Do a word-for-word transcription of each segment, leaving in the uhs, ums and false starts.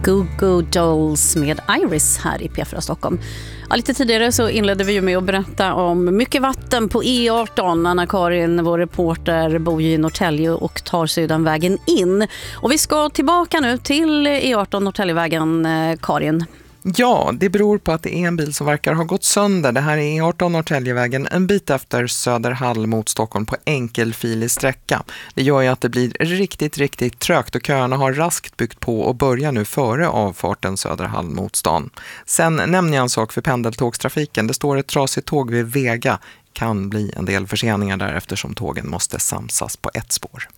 Goo Goo Dolls med Iris här i P fyra Stockholm. Ja, lite tidigare så inledde vi ju med att berätta om mycket vatten på E arton. Anna-Karin, vår reporter, bor i Norrtälje och tar sig den vägen in. Och vi ska tillbaka nu till E arton Norrtäljevägen, Karin. Ja, det beror på att det är en bil som verkar ha gått sönder. Det här är E arton Norrtäljevägen en bit efter Söderhall mot Stockholm på enkelfilig sträcka. Det gör ju att det blir riktigt, riktigt trögt och köerna har raskt byggt på och börjar nu före avfarten Söderhall mot stan. Sen nämner jag en sak för pendeltågstrafiken. Det står ett trasigt tåg vid Vega. Kan bli en del förseningar där eftersom tågen måste samsas på ett spår.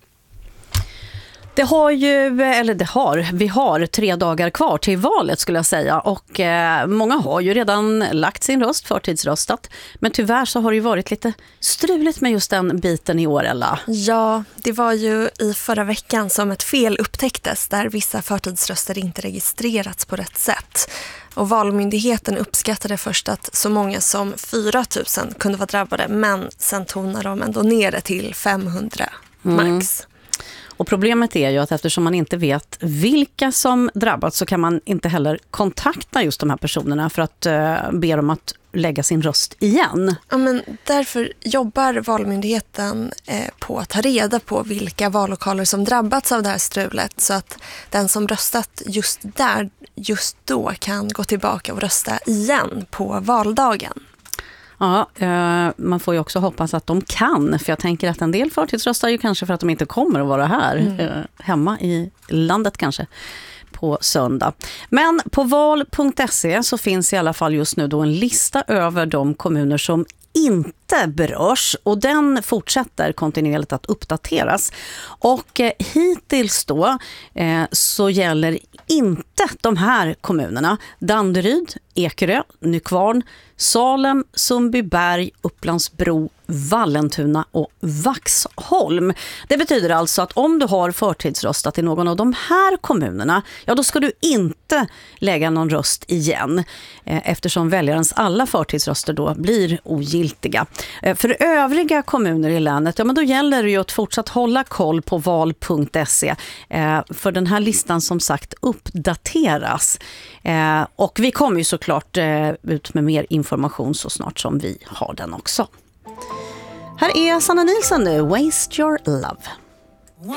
Det har ju, eller det har, vi har tre dagar kvar till valet skulle jag säga och eh, många har ju redan lagt sin röst, förtidsröstat, men tyvärr så har det ju varit lite struligt med just den biten i år, Ella. Ja, det var ju i förra veckan som ett fel upptäcktes där vissa förtidsröster inte registrerats på rätt sätt. Och Valmyndigheten uppskattade först att så många som fyra tusen kunde vara drabbade, men sen tonade de ändå ner det till femhundra mm. max. Och problemet är ju att eftersom man inte vet vilka som drabbats så kan man inte heller kontakta just de här personerna för att uh, be dem att lägga sin röst igen. Ja, men därför jobbar Valmyndigheten eh, på att ta reda på vilka vallokaler som drabbats av det här strulet så att den som röstat just där, just då kan gå tillbaka och rösta igen på valdagen. Ja, eh, man får ju också hoppas att de kan, för jag tänker att en del förtidsröstar ju kanske för att de inte kommer att vara här, mm. eh, hemma i landet kanske, på söndag. Men på val punkt se så finns i alla fall just nu då en lista över de kommuner som inte berörs och den fortsätter kontinuerligt att uppdateras. Och eh, hittills då eh, så gäller inte de här kommunerna Danderyd, Ekerö, Nykvarn, Salem, Sundbyberg, Upplandsbro, Vallentuna och Vaxholm. Det betyder alltså att om du har förtidsröstat i någon av de här kommunerna, ja då ska du inte lägga någon röst igen eh, eftersom väljarens alla förtidsröster då blir ogiltiga. Eh, för övriga kommuner i länet, ja men då gäller det ju att fortsatt hålla koll på val punkt se eh, för den här listan som sagt uppdateras. Eh, och vi kommer ju såklart eh, ut med mer information så snart som vi har den också. Här är Sanna Nilsson nu, Waste Your Love.